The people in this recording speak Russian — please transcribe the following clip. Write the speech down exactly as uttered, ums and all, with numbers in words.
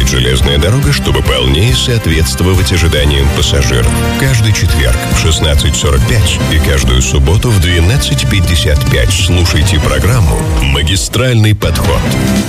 делает железная дорога, чтобы полнее соответствовать ожиданиям пассажиров. Каждый четверг в шестнадцать сорок пять и каждую субботу в двенадцать пятьдесят пять слушайте программу «Магистральный подход».